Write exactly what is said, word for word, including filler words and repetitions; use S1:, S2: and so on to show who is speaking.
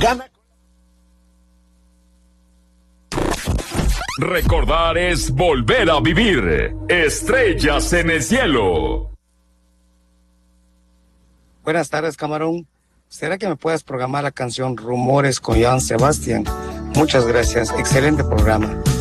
S1: Gana.
S2: Recordar es volver a vivir. Estrellas en el cielo.
S3: Buenas tardes, Camarón. ¿Será que me puedes programar la canción Rumores con Joan Sebastián? Muchas gracias. Excelente programa.